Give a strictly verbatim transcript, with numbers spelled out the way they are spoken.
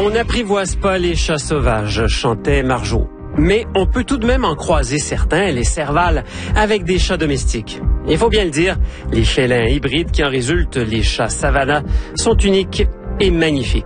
On n'apprivoise pas les chats sauvages, chantait Marjo. Mais on peut tout de même en croiser certains, les servals, avec des chats domestiques. Il faut bien le dire, les félins hybrides qui en résultent, les chats savannah, sont uniques et magnifiques.